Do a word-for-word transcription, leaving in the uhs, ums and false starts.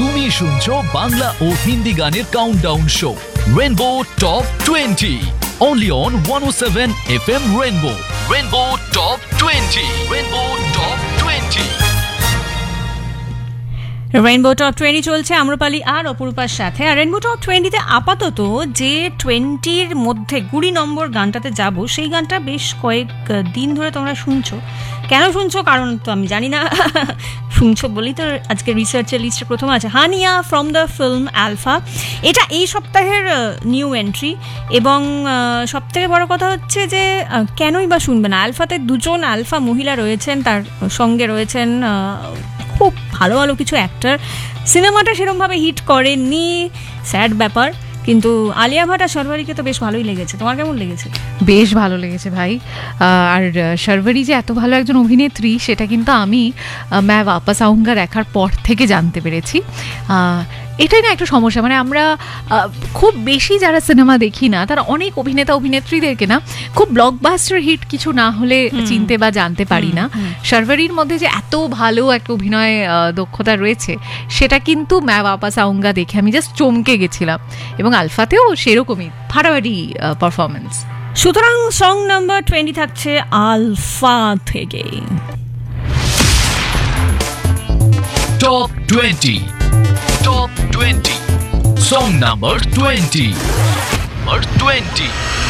তুমি শুনছো বাংলা ও হিন্দি গানের countdown show rainbow top twenty only on one oh seven F M Rainbow. Rainbow Top twenty. Rainbow Top twenty. Rainbow top twenty চলছে আম্রপালি আর অপরূপার সাথে। আর rainbow top টোয়েন্টিতে আপাতত যে টোয়েন্টির মধ্যে কুড়ি নম্বর গানটাতে যাব, সেই গানটা বেশ কয়েক দিন ধরে তোমরা শুনছো। কেন শুনছো কারণ তো আমি জানি না, শুনছো বলেই তো আজকে রিসার্চের লিস্টে প্রথম আছে Haniyeh from the film alpha. এটা এই সপ্তাহের নিউ এন্ট্রি এবং সবথেকে বড় কথা হচ্ছে যে কেনই বা শুনবে না। আলফাতে দুজন আলফা মহিলা রয়েছেন, তার সঙ্গে রয়েছেন খুব ভালো ভালো কিছু অ্যাক্টর। সিনেমাটা সেরকমভাবে হিট করেনি, স্যাড ব্যাপার, কিন্তু আলিয়া ভাট আর শর্বারিকে তো বেশ ভালোই লেগেছে। তোমার কেমন লেগেছে? বেশ ভালো লেগেছে ভাই। আর শর্বারি যে এত ভালো একজন অভিনেত্রী সেটা কিন্তু আমি ম্যা ওয়াপাস আউঙ্গা দেখার পর থেকে জানতে পেরেছি। এটাই না একটা সমস্যা, মানে আমরা খুব বেশি যারা সিনেমা দেখি না তারা অনেক অভিনেতা অভিনেত্রীদেরকে না খুব ব্লকবাস্টার হিট কিছু না হলে চিনতে বা জানতে পারি না। শর্বারির মধ্যে যে এত ভালো একটা অভিনয় দক্ষতা রয়েছে সেটা কিন্তু ম্যা ওয়াপাস আউঙ্গা দেখে আমি জাস্ট চমকে গেছিলাম, এবং আলফাতেও সেরকমই ফাটাফাটি পারফরমেন্স। সুতরাং সং নাম্বার টোয়েন্টি থাকছে আলফা থেকে। Top twenty Top twenty. Song number twenty. Number twenty.